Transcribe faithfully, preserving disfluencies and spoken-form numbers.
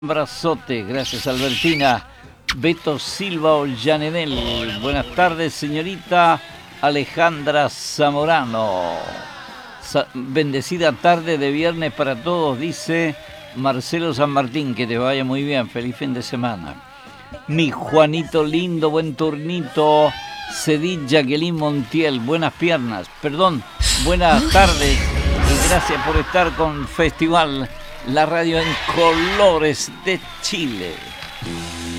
Abrazote, gracias Albertina. Beto Silva Ollanedel, buenas tardes señorita Alejandra Zamorano. Sa bendecida tarde de viernes para todos, dice Marcelo San Martín, que te vaya muy bien, feliz fin de semana. Mi Juanito lindo, buen turnito. Cedit Jacqueline Montiel, buenas piernas, perdón, buenas tardes y gracias por estar con Festival, la radio en colores de Chile.